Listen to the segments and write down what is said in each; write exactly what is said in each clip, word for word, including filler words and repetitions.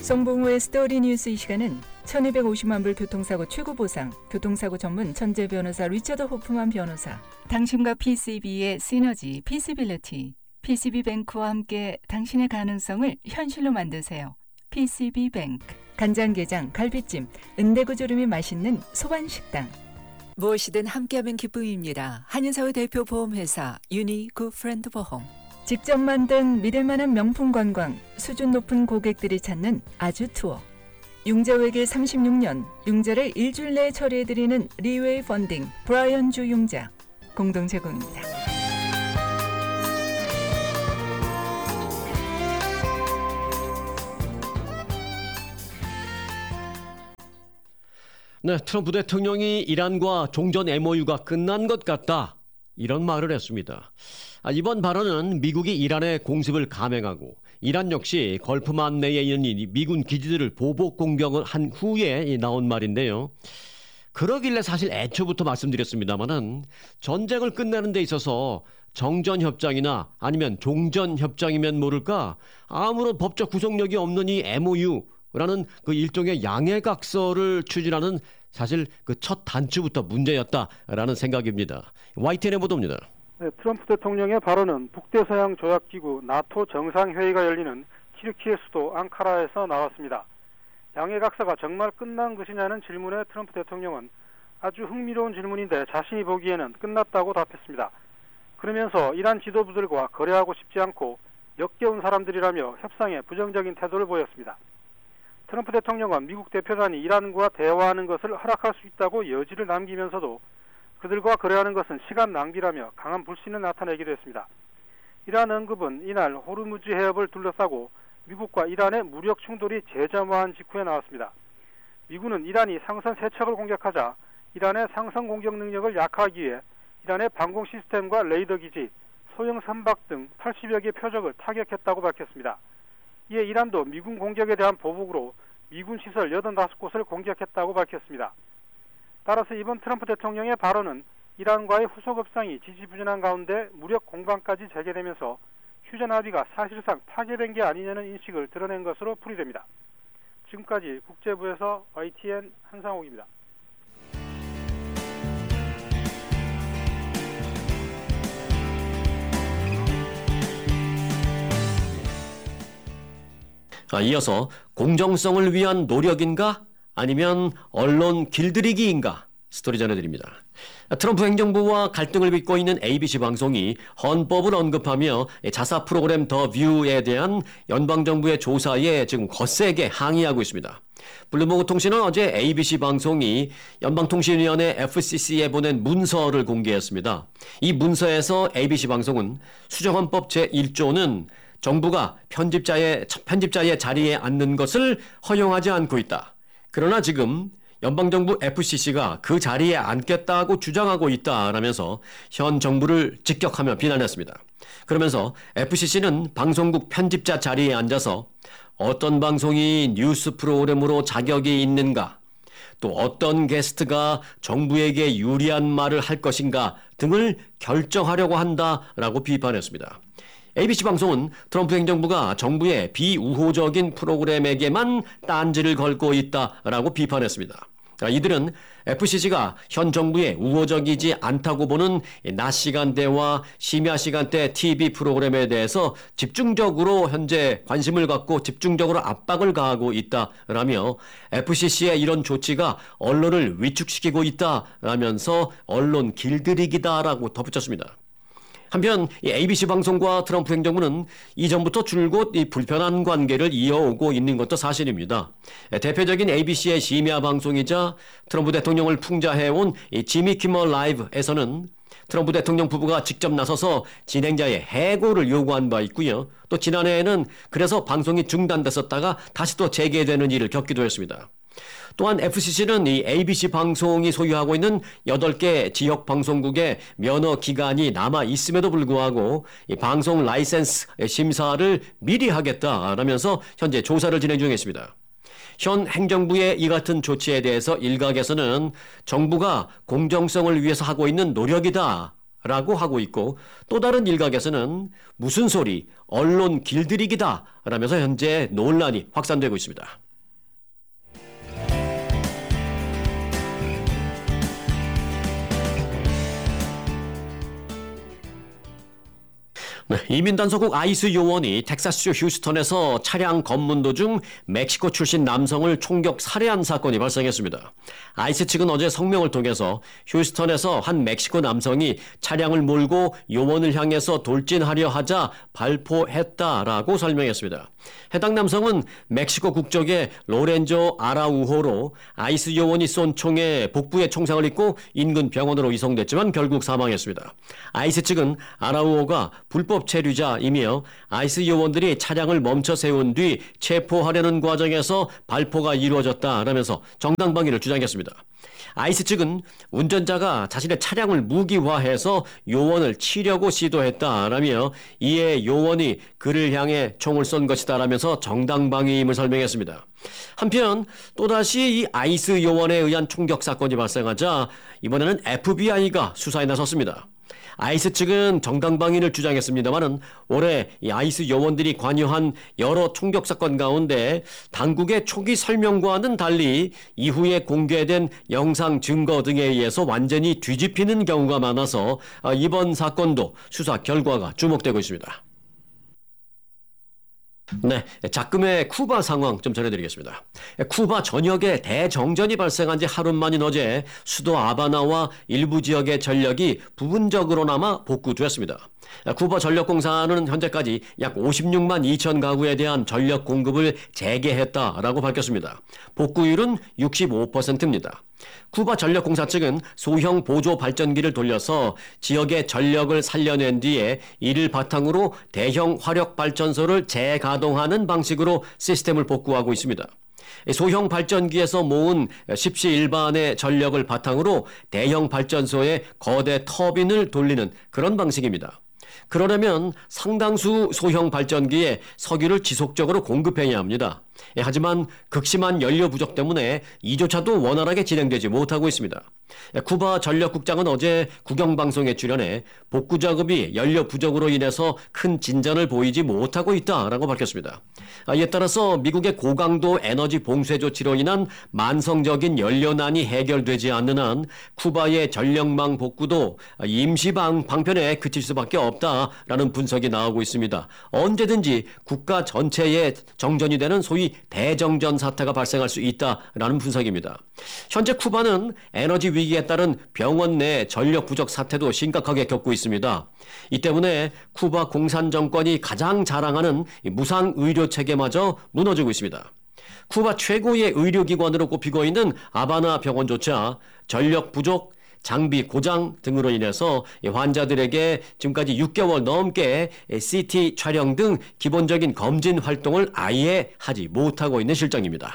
송봉우의 스토리 뉴스. 이 시간은 천이백오십만 불 교통사고 최고보상, 교통사고 전문 천재 변호사 리처드 호프만 변호사, 당신과 피씨비의 시너지 피씨빌리티, 피씨비뱅크와 함께 당신의 가능성을 현실로 만드세요. 피씨비뱅크. 간장게장, 갈비찜, 은대구조림이 맛있는 소반식당. 무엇이든 함께하면 기쁨입니다. 한인사회 대표 보험회사 유니 굿프렌드 보험. 직접 만든 믿을만한 명품 관광, 수준 높은 고객들이 찾는 아주 투어. 융자외길 삼십육 년, 융자를 일주일 내에 처리해드리는 리웨이 펀딩, 브라이언 주 융자. 공동 제공입니다. 네, 트럼프 대통령이 이란과 종전 엠오유가 끝난 것 같다, 이런 말을 했습니다. 아, 이번 발언은 미국이 이란의 공습을 감행하고 이란 역시 걸프만 내에 있는 미군 기지들을 보복 공격을 한 후에 나온 말인데요. 그러길래 사실 애초부터 말씀드렸습니다마는 전쟁을 끝내는 데 있어서 정전협정이나 아니면 종전협정이면 모를까 아무런 법적 구속력이 없는 이 엠오유라는 그 일종의 양해각서를 추진하는 사실 그 첫 단추부터 문제였다라는 생각입니다. 와이티엔의 보도입니다. 네, 트럼프 대통령의 발언은 북대서양 조약기구 나토 정상회의가 열리는 튀르키예 수도 앙카라에서 나왔습니다. 양해각서가 정말 끝난 것이냐는 질문에 트럼프 대통령은 아주 흥미로운 질문인데 자신이 보기에는 끝났다고 답했습니다. 그러면서 이란 지도부들과 거래하고 싶지 않고 역겨운 사람들이라며 협상에 부정적인 태도를 보였습니다. 트럼프 대통령은 미국 대표단이 이란과 대화하는 것을 허락할 수 있다고 여지를 남기면서도 그들과 거래하는 것은 시간 낭비라며 강한 불신을 나타내기도 했습니다. 이란 언급은 이날 호르무즈 해협을 둘러싸고 미국과 이란의 무력 충돌이 재점화한 직후에 나왔습니다. 미군은 이란이 상선 세척을 공격하자 이란의 상선 공격 능력을 약화하기 위해 이란의 방공 시스템과 레이더 기지, 소형 선박 등 팔십여 개 표적을 타격했다고 밝혔습니다. 이에 이란도 미군 공격에 대한 보복으로 미군 시설 여든다섯 곳을 공격했다고 밝혔습니다. 따라서 이번 트럼프 대통령의 발언은 이란과의 후속 협상이 지지부진한 가운데 무력 공방까지 재개되면서 휴전 합의가 사실상 파괴된 게 아니냐는 인식을 드러낸 것으로 풀이됩니다. 지금까지 국제부에서 와이티엔 한상옥입니다. 아, 이어서 공정성을 위한 노력인가? 아니면 언론 길들이기인가? 스토리 전해드립니다. 트럼프 행정부와 갈등을 빚고 있는 에이비씨 방송이 헌법을 언급하며 자사 프로그램 더 뷰에 대한 연방정부의 조사에 지금 거세게 항의하고 있습니다. 블룸버그 통신은 어제 에이비씨 방송이 연방통신위원회 에프씨씨에 보낸 문서를 공개했습니다. 이 문서에서 에이비씨 방송은 수정헌법 제일 조는 정부가 편집자의, 편집자의 자리에 앉는 것을 허용하지 않고 있다. 그러나 지금 연방정부 에프씨씨가 그 자리에 앉겠다고 주장하고 있다라면서 현 정부를 직격하며 비난했습니다. 그러면서 에프씨씨는 방송국 편집자 자리에 앉아서 어떤 방송이 뉴스 프로그램으로 자격이 있는가, 또 어떤 게스트가 정부에게 유리한 말을 할 것인가 등을 결정하려고 한다라고 비판했습니다. 에이비씨 방송은 트럼프 행정부가 정부의 비우호적인 프로그램에게만 딴지를 걸고 있다라고 비판했습니다. 이들은 에프씨씨가 현 정부에 우호적이지 않다고 보는 낮 시간대와 심야 시간대 티비 프로그램에 대해서 집중적으로 현재 관심을 갖고 집중적으로 압박을 가하고 있다라며 에프씨씨의 이런 조치가 언론을 위축시키고 있다라면서 언론 길들이기다라고 덧붙였습니다. 한편 이 에이비씨 방송과 트럼프 행정부는 이전부터 줄곧 이 불편한 관계를 이어오고 있는 것도 사실입니다. 대표적인 에이비씨의 심야 방송이자 트럼프 대통령을 풍자해온 이 지미 키멀 라이브에서는 트럼프 대통령 부부가 직접 나서서 진행자의 해고를 요구한 바 있고요. 또 지난해에는 그래서 방송이 중단됐었다가 다시 또 재개되는 일을 겪기도 했습니다. 또한 에프씨씨는 이 에이비씨 방송이 소유하고 있는 여덟 개 지역 방송국의 면허 기간이 남아 있음에도 불구하고 이 방송 라이센스 심사를 미리 하겠다라면서 현재 조사를 진행 중에 있습니다. 현 행정부의 이 같은 조치에 대해서 일각에서는 정부가 공정성을 위해서 하고 있는 노력이다 라고 하고 있고 또 다른 일각에서는 무슨 소리, 언론 길들이기다 라면서 현재 논란이 확산되고 있습니다. 네, 이민단속국 아이스 요원이 텍사스주 휴스턴에서 차량 검문 도중 멕시코 출신 남성을 총격 살해한 사건이 발생했습니다. 아이스 측은 어제 성명을 통해서 휴스턴에서 한 멕시코 남성이 차량을 몰고 요원을 향해서 돌진하려 하자 발포했다라고 설명했습니다. 해당 남성은 멕시코 국적의 로렌조 아라우호로 아이스 요원이 쏜 총에 복부에 총상을 입고 인근 병원으로 이송됐지만 결국 사망했습니다. 아이스 측은 아라우호가 불법 체류자이며 아이스 요원들이 차량을 멈춰 세운 뒤 체포하려는 과정에서 발포가 이루어졌다라면서 정당방위를 주장했습니다. 아이스 측은 운전자가 자신의 차량을 무기화해서 요원을 치려고 시도했다라며 이에 요원이 그를 향해 총을 쏜 것이다라면서 정당방위임을 설명했습니다. 한편 또다시 이 아이스 요원에 의한 총격 사건이 발생하자 이번에는 에프비아이가 수사에 나섰습니다. 아이스 측은 정당방위를 주장했습니다마는 올해 이 아이스 요원들이 관여한 여러 총격 사건 가운데 당국의 초기 설명과는 달리 이후에 공개된 영상 증거 등에 의해서 완전히 뒤집히는 경우가 많아서 이번 사건도 수사 결과가 주목되고 있습니다. 네, 작금의 쿠바 상황 좀 전해드리겠습니다. 쿠바 전역에 대정전이 발생한 지 하루 만인 어제 수도 아바나와 일부 지역의 전력이 부분적으로나마 복구됐습니다. 쿠바 전력공사는 현재까지 약 오십육만 이천 가구에 대한 전력 공급을 재개했다라고 밝혔습니다. 복구율은 육십오 퍼센트입니다. 쿠바 전력공사 측은 소형 보조 발전기를 돌려서 지역의 전력을 살려낸 뒤에 이를 바탕으로 대형 화력 발전소를 재가동하는 방식으로 시스템을 복구하고 있습니다. 소형 발전기에서 모은 십시일반의 전력을 바탕으로 대형 발전소에 거대 터빈을 돌리는 그런 방식입니다. 그러려면 상당수 소형 발전기에 석유를 지속적으로 공급해야 합니다. 하지만 극심한 연료 부족 때문에 이조차도 원활하게 진행되지 못하고 있습니다. 쿠바 전력국장은 어제 국영방송에 출연해 복구 작업이 연료 부족으로 인해서 큰 진전을 보이지 못하고 있다라고 밝혔습니다. 이에 따라서 미국의 고강도 에너지 봉쇄 조치로 인한 만성적인 연료난이 해결되지 않는 한 쿠바의 전력망 복구도 임시 방 방편에 그칠 수밖에 없다라는 분석이 나오고 있습니다. 언제든지 국가 전체에 정전이 되는 소위 대정전 사태가 발생할 수 있다라는 분석입니다. 현재 쿠바는 에너지 위기에 따른 병원 내 전력 부족 사태도 심각하게 겪고 있습니다. 이 때문에 쿠바 공산 정권이 가장 자랑하는 무상 의료 체계마저 무너지고 있습니다. 쿠바 최고의 의료기관으로 꼽히고 있는 아바나 병원조차 전력 부족, 장비 고장 등으로 인해서 환자들에게 지금까지 육 개월 넘게 씨티 촬영 등 기본적인 검진 활동을 아예 하지 못하고 있는 실정입니다.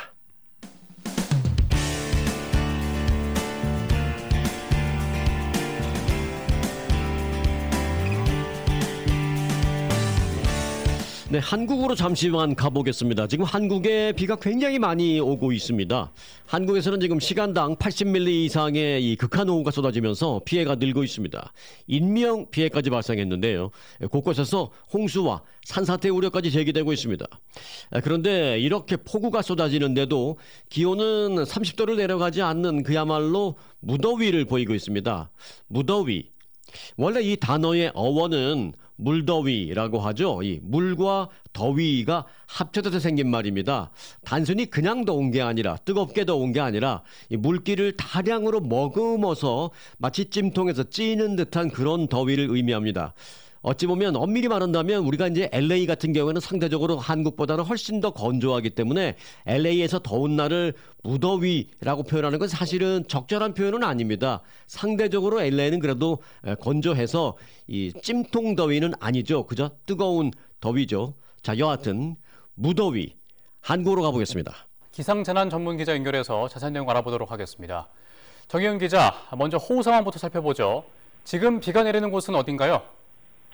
네, 한국으로 잠시만 가보겠습니다. 지금 한국에 비가 굉장히 많이 오고 있습니다. 한국에서는 지금 시간당 팔십 밀리미터 이상의 이 극한호우가 쏟아지면서 피해가 늘고 있습니다. 인명 피해까지 발생했는데요. 곳곳에서 홍수와 산사태 우려까지 제기되고 있습니다. 그런데 이렇게 폭우가 쏟아지는데도 기온은 삼십 도를 내려가지 않는 그야말로 무더위를 보이고 있습니다. 무더위. 원래 이 단어의 어원은 물더위라고 하죠. 이 물과 더위가 합쳐져서 생긴 말입니다. 단순히 그냥 더운 게 아니라 뜨겁게 더운 게 아니라 이 물기를 다량으로 머금어서 마치 찜통에서 찌는 듯한 그런 더위를 의미합니다. 어찌 보면 엄밀히 말한다면 우리가 이제 엘에이 같은 경우에는 상대적으로 한국보다는 훨씬 더 건조하기 때문에 엘에이에서 더운 날을 무더위라고 표현하는 건 사실은 적절한 표현은 아닙니다. 상대적으로 엘에이는 그래도 건조해서 이 찜통 더위는 아니죠. 그죠? 뜨거운 더위죠. 자, 여하튼 무더위 한국으로 가보겠습니다. 기상재난 전문 기자 연결해서 자세한 내용 알아보도록 하겠습니다. 정혜은 기자, 먼저 호우 상황부터 살펴보죠. 지금 비가 내리는 곳은 어딘가요?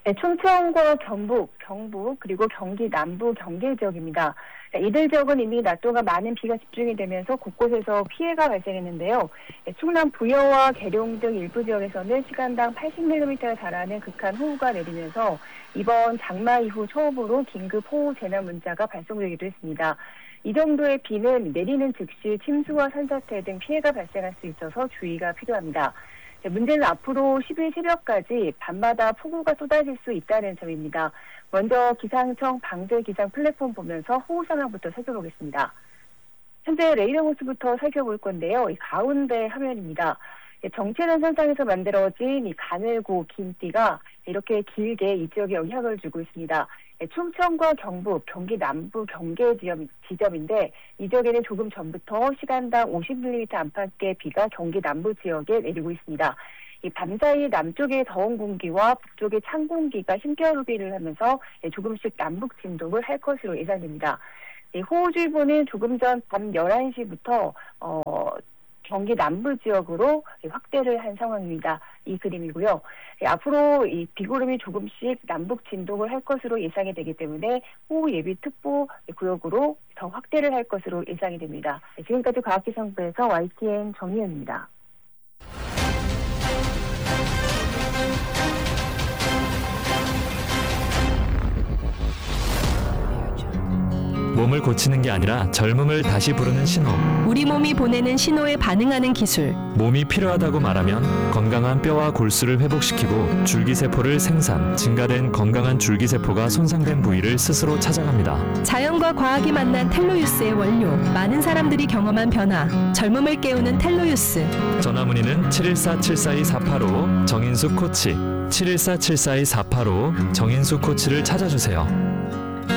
네, 충청과 경북, 경북 그리고 경기 남부 경계 지역입니다. 네, 이들 지역은 이미 낮 동안 많은 비가 집중이 되면서 곳곳에서 피해가 발생했는데요. 네, 충남 부여와 계룡 등 일부 지역에서는 시간당 팔십 밀리미터에 달하는 극한 호우가 내리면서 이번 장마 이후 처음으로 긴급 호우 재난 문자가 발송되기도 했습니다. 이 정도의 비는 내리는 즉시 침수와 산사태 등 피해가 발생할 수 있어서 주의가 필요합니다. 문제는 앞으로 십 일 새벽까지 밤마다 폭우가 쏟아질 수 있다는 점입니다. 먼저 기상청 방재 기상 플랫폼 보면서 호우 상황부터 살펴보겠습니다. 현재 레이더 모습부터 살펴볼 건데요. 이 가운데 화면입니다. 정체는 선상에서 만들어진 이 가늘고 긴 띠가 이렇게 길게 이 지역에 영향을 주고 있습니다. 충청과 경북, 경기 남부 경계 지점, 지점인데 이 지역에는 조금 전부터 시간당 오십 밀리미터 안팎의 비가 경기 남부 지역에 내리고 있습니다. 이 밤사이 남쪽의 더운 공기와 북쪽의 찬 공기가 힘겨루기를 하면서 조금씩 남북 진동을 할 것으로 예상됩니다. 호우주의보는 조금 전 밤 열한 시부터 어, 경기 남부 지역으로 확대를 한 상황입니다. 이 그림이고요. 앞으로 이 비구름이 조금씩 남북 진동을 할 것으로 예상이 되기 때문에 호우 예비 특보 구역으로 더 확대를 할 것으로 예상이 됩니다. 지금까지 과학기상부에서 와이티엔 정희연입니다. 몸을 고치는 게 아니라 젊음을 다시 부르는 신호. 우리 몸이 보내는 신호에 반응하는 기술. 몸이 필요하다고 말하면 건강한 뼈와 골수를 회복시키고 줄기세포를 생산, 증가된 건강한 줄기세포가 손상된 부위를 스스로 찾아갑니다. 자연과 과학이 만난 텔로유스의 원료. 많은 사람들이 경험한 변화. 젊음을 깨우는 텔로유스. 전화문의는 칠일사 칠사이 사팔오 정인수 코치 칠일사 칠사이 사팔오 정인수 코치를 찾아주세요.